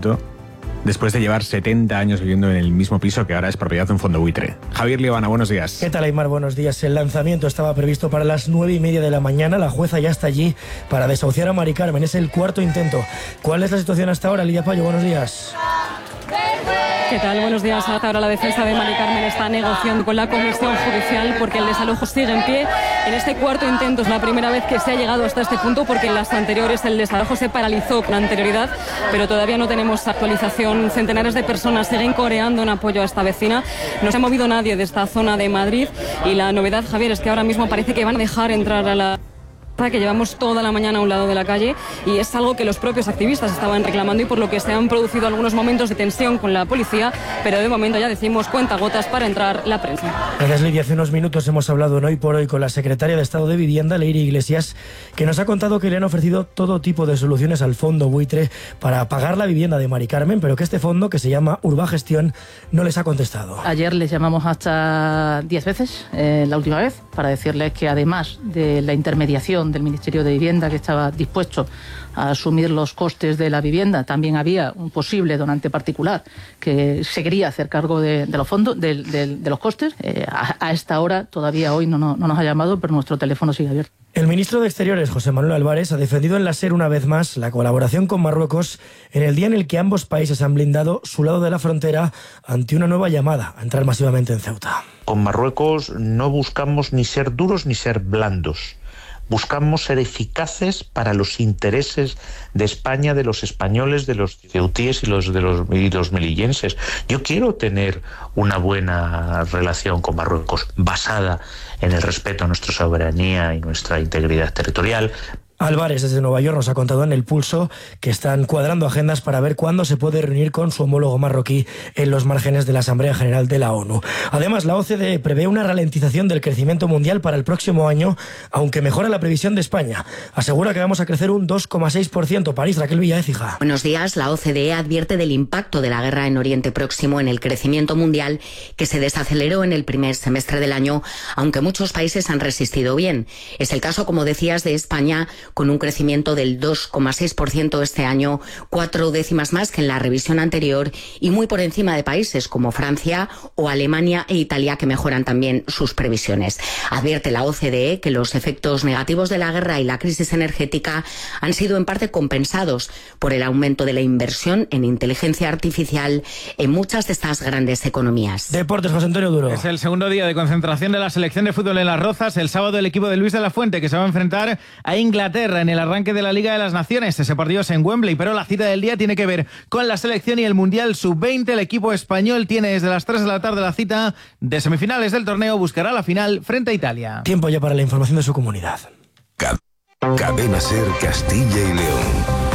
lanzamiento después de llevar 70 años viviendo en el mismo piso que ahora es propiedad de un fondo buitre. Javier Liebana, buenos días. ¿Qué tal, Aymar? Buenos días. El lanzamiento estaba previsto para las 9:30 de la mañana. La jueza ya está allí para desahuciar a Mari Carmen. Es el cuarto intento. ¿Cuál es la situación hasta ahora? Lidia Payo, buenos días. ¿Qué tal? Buenos días. Hasta ahora la defensa de Mari Carmen está negociando con la Comisión Judicial porque el desalojo sigue en pie. En este cuarto intento es la primera vez que se ha llegado hasta este punto, porque en las anteriores el desalojo se paralizó con anterioridad, pero todavía no tenemos actualización. Centenares de personas siguen coreando en apoyo a esta vecina. No se ha movido nadie de esta zona de Madrid y la novedad, Javier, es que ahora mismo parece que van a dejar entrar a la... que llevamos toda la mañana a un lado de la calle, y es algo que los propios activistas estaban reclamando y por lo que se han producido algunos momentos de tensión con la policía, pero de momento ya decimos cuentagotas para entrar la prensa. Gracias, Lidia. Hace unos minutos hemos hablado en Hoy por Hoy con la secretaria de Estado de Vivienda, Leire Iglesias, que nos ha contado que le han ofrecido todo tipo de soluciones al fondo buitre para pagar la vivienda de Mari Carmen, pero que este fondo, que se llama Urbagestión, no les ha contestado. Ayer les llamamos hasta 10 veces, la última vez, para decirles que además de la intermediación del Ministerio de Vivienda, que estaba dispuesto a asumir los costes de la vivienda, también había un posible donante particular que se quería hacer cargo de los fondos, de los costes. A esta hora, todavía hoy no nos ha llamado, pero nuestro teléfono sigue abierto. El ministro de Exteriores, José Manuel Álvarez, ha defendido en la SER una vez más la colaboración con Marruecos en el día en el que ambos países han blindado su lado de la frontera ante una nueva llamada a entrar masivamente en Ceuta. Con Marruecos no buscamos ni ser duros ni ser blandos. Buscamos ser eficaces para los intereses de España, de los españoles, de los ceutíes y los melillenses. Yo quiero tener una buena relación con Marruecos basada en el respeto a nuestra soberanía y nuestra integridad territorial. Álvarez, desde Nueva York, nos ha contado en El Pulso que están cuadrando agendas para ver cuándo se puede reunir con su homólogo marroquí en los márgenes de la Asamblea General de la ONU. Además, la OCDE prevé una ralentización del crecimiento mundial para el próximo año, aunque mejora la previsión de España. Asegura que vamos a crecer un 2,6%. París, Raquel Villaécija. Buenos días. La OCDE advierte del impacto de la guerra en Oriente Próximo en el crecimiento mundial, que se desaceleró en el primer semestre del año, aunque muchos países han resistido bien. Es el caso, como decías, de España, con un crecimiento del 2,6% este año, 4 décimas más que en la revisión anterior, y muy por encima de países como Francia o Alemania e Italia, que mejoran también sus previsiones. Advierte la OCDE que los efectos negativos de la guerra y la crisis energética han sido en parte compensados por el aumento de la inversión en inteligencia artificial en muchas de estas grandes economías. Deportes, José Antonio Duro. Es el segundo día de concentración de la selección de fútbol en Las Rozas. El sábado el equipo de Luis de la Fuente, que se va a enfrentar a Inglaterra en el arranque de la Liga de las Naciones. Ese partido es en Wembley, pero la cita del día tiene que ver con la selección y el Mundial Sub-20. El equipo español tiene desde las 3 de la tarde la cita de semifinales del torneo. Buscará la final frente a Italia. Tiempo ya para la información de su comunidad. Cadena SER Castilla y León.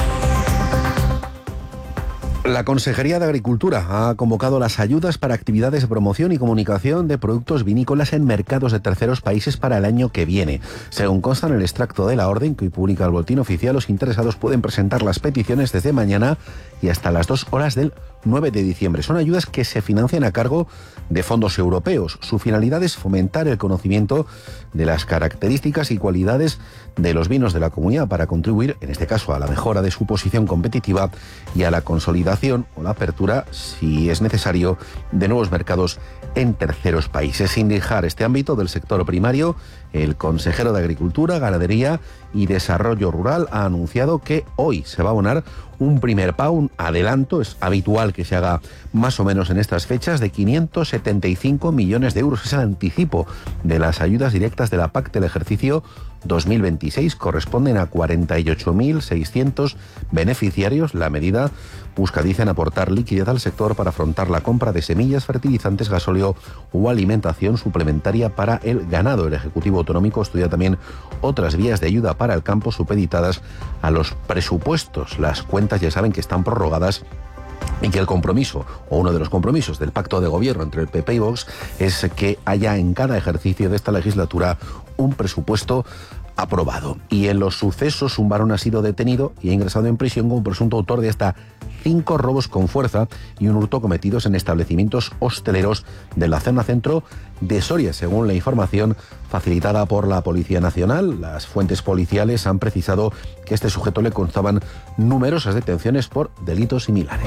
La Consejería de Agricultura ha convocado las ayudas para actividades de promoción y comunicación de productos vinícolas en mercados de terceros países para el año que viene. Según consta en el extracto de la orden que hoy publica el Boletín Oficial, los interesados pueden presentar las peticiones desde mañana y hasta las 2 horas del 9 de diciembre. Son ayudas que se financian a cargo de fondos europeos. Su finalidad es fomentar el conocimiento de las características y cualidades de los vinos de la comunidad para contribuir, en este caso, a la mejora de su posición competitiva y a la consolidación o la apertura, si es necesario, de nuevos mercados en terceros países. Sin dejar este ámbito del sector primario, el consejero de Agricultura, Ganadería y Desarrollo Rural ha anunciado que hoy se va a abonar un primer pago, un adelanto, es habitual que se haga más o menos en estas fechas, de 575 millones de euros. Es el anticipo de las ayudas directas de la PAC del ejercicio 2026. Corresponden a 48.600 beneficiarios. La medida busca, dicen, aportar liquidez al sector para afrontar la compra de semillas, fertilizantes, gasóleo o alimentación suplementaria para el ganado. El Ejecutivo Autonómico estudia también otras vías de ayuda para el campo supeditadas a los presupuestos. Las cuentas ya saben que están prorrogadas y que el compromiso, o uno de los compromisos del pacto de gobierno entre el PP y Vox, es que haya en cada ejercicio de esta legislatura un presupuesto aprobado. Y en los sucesos, un varón ha sido detenido y ha ingresado en prisión como presunto autor de hasta 5 robos con fuerza y un hurto cometidos en establecimientos hosteleros de la zona centro de Soria, según la información facilitada por la Policía Nacional. Las fuentes policiales han precisado que a este sujeto le constaban numerosas detenciones por delitos similares.